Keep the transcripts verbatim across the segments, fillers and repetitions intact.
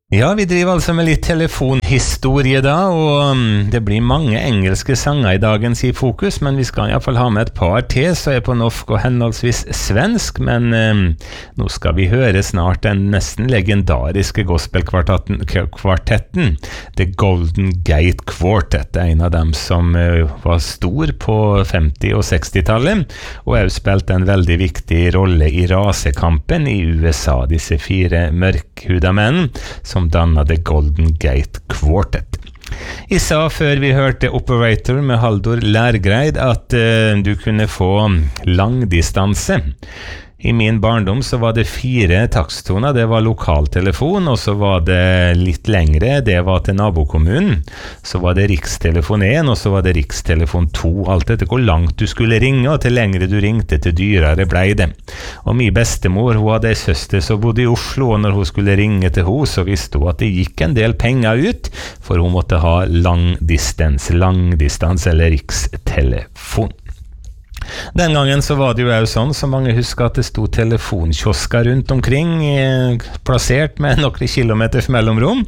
Ja, vi driver altså med litt telefonhistorie da, og um, det blir mange engelske sanger i dagens i fokus, men vi skal i hvert fall ha med et par til, så er på norsk og henholdsvis svensk, men um, nå skal vi høre snart den nesten legendariske gospelkvartetten, kvartetten, The Golden Gate Quartet, en av dem som uh, var stor på femti- og seksti-tallet, og har spilt en veldig viktig rolle i rasekampen i U S A, disse fire mørkhuda menn, som som dannet The Golden Gate Quartet. Jeg sa før vi hørte Operator med Haldor Lærgreid at uh, du kunne få langdistanse. I min barndom så var det fire taksttoner, det var lokaltelefon, og så var det litt lengre, det var til nabokommunen. Så var det rikstelefon én, og så var det rikstelefon to. Alt etter hvor langt du skulle ringe, og til lengre du ringte, til dyrere ble det. Og min bestemor, hun hadde en søster som bodde i Oslo, og når hun skulle ringe til henne, så visste hun at det gikk en del penger ut, for hun måtte ha langdistans, langdistans eller rikstelefon. Den gangen så var det jo også sånn, så mange husker at det stod telefonkiosker rundt omkring, eh, plassert med noen kilometers mellomrom,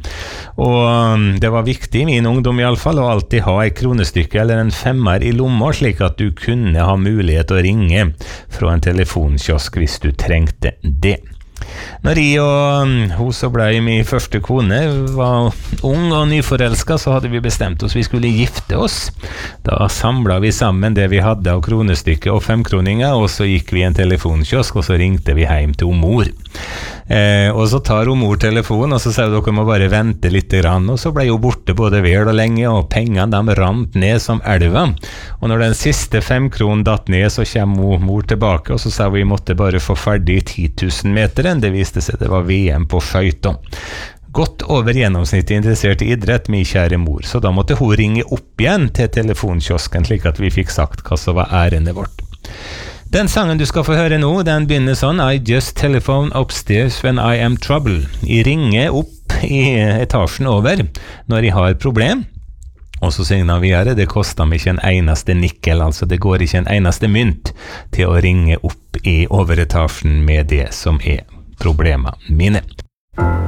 og det var viktig i min ungdom i alle fall, å alltid ha et kronestykke eller en femmer i lomma, slik at du kunne ha mulighet å ringe fra en telefonkiosk hvis du trengte det. Når jeg og hun som ble min første kone var ung og nyforelsket, så hadde vi bestemt oss vi skulle gifte oss. Da samlet vi sammen det vi hadde av kronestykke og femkroninger, og så gikk vi i en telefonkiosk, og så ringte vi hjem til mor. Eh, og så tar hun mor telefonen, og så sier dere må bare vente litt grann, og så ble hun borte både vel og lenge, og pengene de rant ned som elva. Og når den siste femkronen datt ned, så kommer mor tilbake, og så sa vi måtte bare få ferdig ti tusen meteren. Det viste seg det var V M på skøyter. Godt over gjennomsnittet interessert i idrett, min kjære mor, så da måtte hun ringe opp igjen til telefonkiosken, slik at vi fikk sagt hva som var ærendet vårt. Den sangen du skal få høre nå, den begynner sånn: I just telephone upstairs when I am trouble. Jeg ringer opp i etasjen over når jeg har problem. Og så synger han videre, det koster meg ikke en eneste nikkel, altså det går ikke en eneste mynt til å ringe opp i overetasjen med det som er problemene mine.